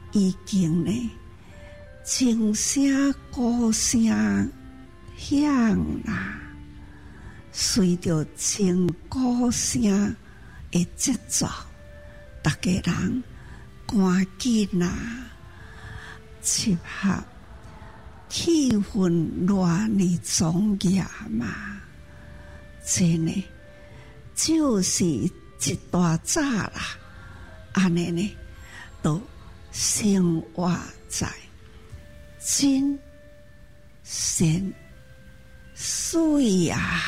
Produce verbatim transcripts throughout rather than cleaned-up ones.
已经呢钟声鼓声响啦，随着钟鼓声的节奏，大家人赶紧啦集合，气氛偌呢庄严嘛。这呢就是一大早啦，安尼呢都生活在真善水啊，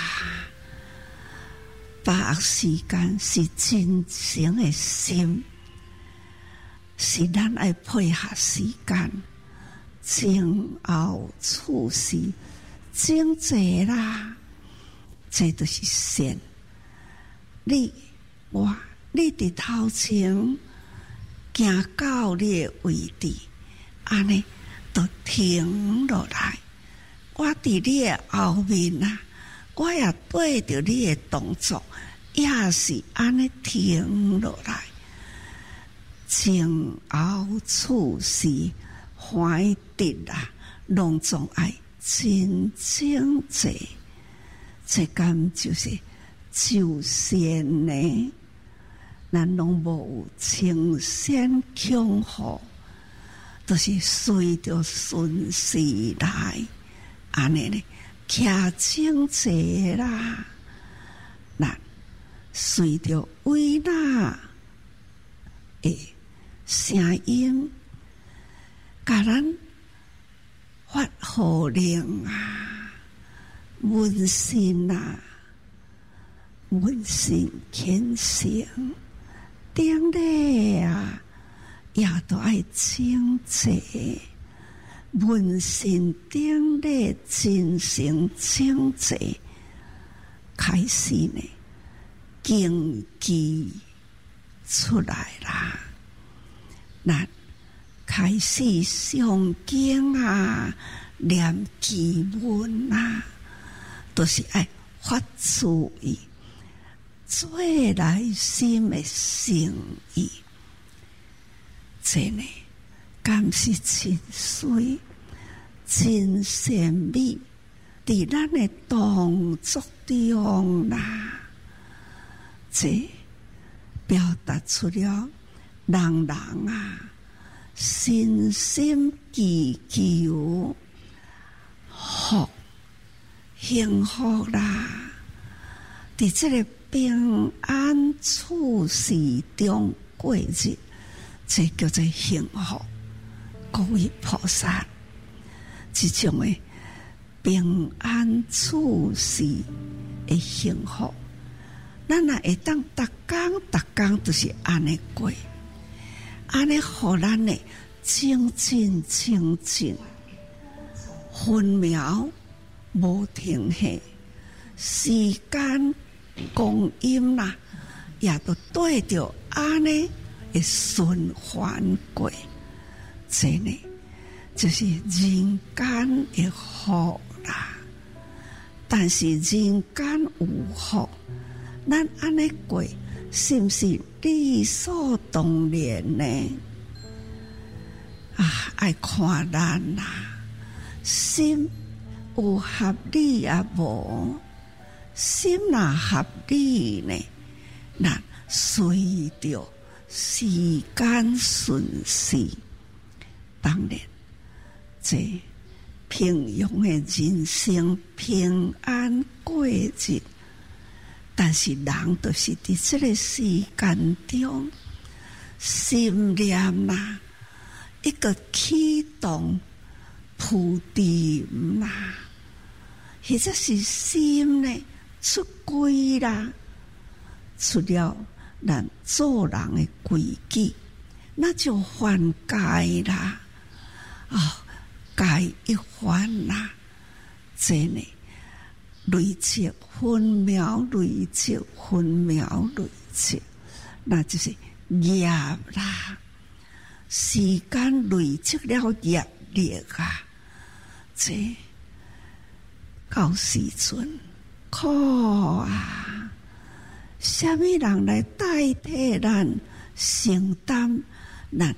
把握时间是真诚的心，是咱爱配合时间，前后处事整齐啦，这就是善。你我你伫头前行到你的位置，安尼都停落来。我伫你的后面啊，我也对着你的动作，也是安尼停落来。前后处事怀德啊，拢总爱真整齐。这间就是就善呢，咱拢无清闲恐怖，都是随着顺势来，安尼呢，徛整齐啦。咱随着维纳的声音，甲咱发号令啊，温馨啊。温馨虔诚，顶礼啊，也都爱整齐。温馨顶礼，真诚整齐，开始呢，经济出来啦。咱开始上经啊，念经文啊，都是爱发自于做内心的诚意。这呢，敢是真水、真善美，伫咱的动作中啦，这表达出了人人啊，身心祈求福幸福啦，伫这个平安处事中过日，这叫做幸福。各位菩萨，这种的平安处事的幸福，咱若会当逐工逐工都是安尼过，安尼互咱的精进精进，分秒无停歇，时间光阴啦，也都对着安尼的循环过。这呢，就是人间的福啦。但是人间有福，咱安尼过，是不是理所当然呢？啊，爱看咱啦，心有合理也无？心若合理呢，咱随着时间顺势。当然，这平庸的人生平安过日，但是人就是伫这个时间中，心念啦，一个启动铺垫啦，或者是心呢出轨啦，出了咱做人的规矩，那就犯戒啦。哦，戒一犯啦，这呢累积分秒，累积分秒，累积，那就是业啦。时间累积了业力啊，这到时阵苦啊！什么人来代替咱承担咱